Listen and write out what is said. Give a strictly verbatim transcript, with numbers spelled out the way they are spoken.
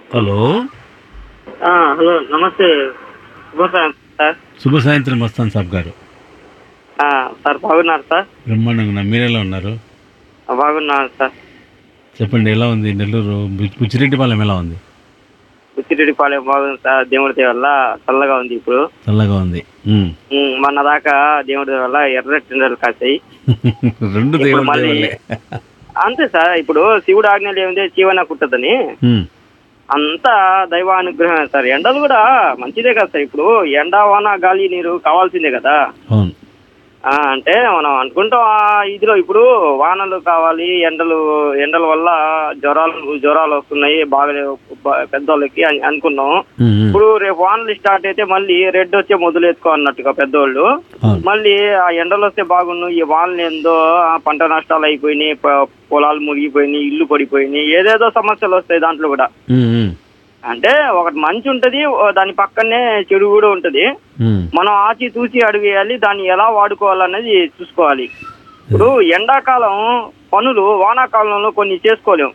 Hello. ఆ, hello నమస్తే. శుభ సాయం సార్. శుభ సాయంత్రం మస్తాన్ సాబ్ గారు. ఆ, సార్ బాగున్నారు సార్? బ్రహ్మాండంగా ఉన్నా. మీరెలా ఉన్నారు? ఆ, బాగున్నాను సార్. చెప్పండి, ఎలా ఉంది నెల్లూరు? బు- బుచ్చిరెడ్డిపాలెం ఎలా ఉంది? ఉచ్చిరెడ్డిపాలెం బాగుంది సార్. దేవుడి దయ వల్ల చల్లగా ఉంది ఇప్పుడు. చల్లగా ఉంది. ఉమ్. ఉమ్, మొన్న దాకా దేవుడి దయ వల్ల ఎర్రటి ఎండలు కాసాయి. రెండు ఇప్పుడు దేవుడి మళ్ళీ వల్లే. అంతే సార్. ఇప్పుడు శివుడు ఆజ్ఞలు ఏమింది, చీవన కుట్టదని ఉమ్. అంతా దైవానుగ్రహం సార్. ఎండలు కూడా మంచిదే కదా సార్. ఇప్పుడు ఎండ వాన గాలి నీరు కావాల్సిందే కదా. అవును. ఆ, అంటే మనం అనుకుంటాం ఆ ఇదిలో ఇప్పుడు వానలు కావాలి, ఎండలు ఎండల వల్ల జ్వరాలు జ్వరాలు వస్తున్నాయి బాగలేవు బ- పెద్దోళ్ళకి అని అనుకున్నాం. ఉమ్, ఉమ్. ఇప్పుడు రేపు వానలు స్టార్ట్ అయితే మళ్ళీ రెడ్ వచ్చే మొదలెత్తుకో అన్నట్టుగా పెద్దోళ్ళు. అవును. మళ్ళీ ఆ ఎండలు వస్తే బాగుండు, ఈ వానలు ఏందో ఆ పంట నష్టాలు అయిపోయినాయి, ప- పొలాలు మురిగిపోయినాయి, ఇల్లు పడిపోయినాయి, ఏదేదో సమస్యలు వస్తాయి దాంట్లో కూడా. ఉమ్, ఉమ్. అంటే ఒకటి మంచి ఉంటది, ఓ దాని పక్కనే చెడు కూడా ఉంటది. ఉమ్. మనం ఆచి తూచి అడుగేయాలి, దాన్ని ఎలా వాడుకోవాలనేది చూసుకోవాలి. ఇప్పుడు ఎండాకాలం పనులు వానాకాలంలో కొన్ని చేసుకోలేం.